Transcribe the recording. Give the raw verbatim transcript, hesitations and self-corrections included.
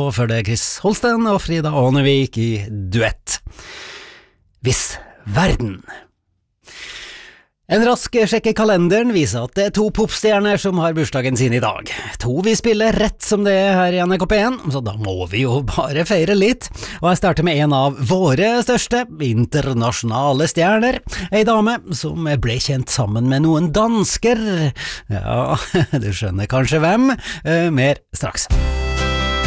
og før det Chris Holsten og Frida Aanevik i duett. Hvis verden. En rask sjekk i kalenderen viser at det er to popstjerner som har bursdagen sin i dag. To vi spiller rett som det er her i N R K P en, så da må vi jo bare feire litt. Og jeg starter med en av våre største internasjonale stjerner, ei dame som ble kjent sammen med noen dansker. Ja, du skjønner kanskje hvem, eh, mer straks.